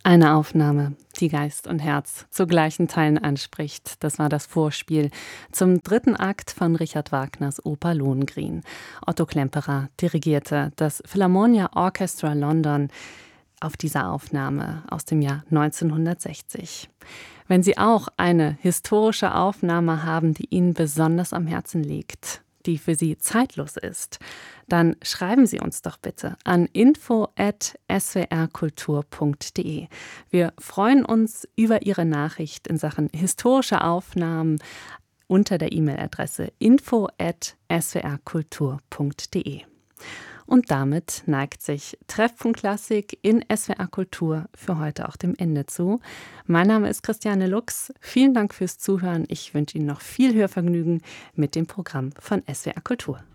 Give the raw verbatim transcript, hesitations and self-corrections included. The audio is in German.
Eine Aufnahme, die Geist und Herz zu gleichen Teilen anspricht. Das war das Vorspiel zum dritten Akt von Richard Wagners Oper Lohengrin. Otto Klemperer dirigierte das Philharmonia Orchestra London auf dieser Aufnahme aus dem Jahr neunzehnhundertsechzig. Wenn Sie auch eine historische Aufnahme haben, die Ihnen besonders am Herzen liegt, die für Sie zeitlos ist, dann schreiben Sie uns doch bitte an info at s w r kultur punkt d e. Wir freuen uns über Ihre Nachricht in Sachen historische Aufnahmen unter der E-Mail-Adresse info at s w r kultur punkt d e. Und damit neigt sich Treffpunkt Klassik in S W R Kultur für heute auch dem Ende zu. Mein Name ist Christiane Lux. Vielen Dank fürs Zuhören. Ich wünsche Ihnen noch viel Hörvergnügen mit dem Programm von S W R Kultur.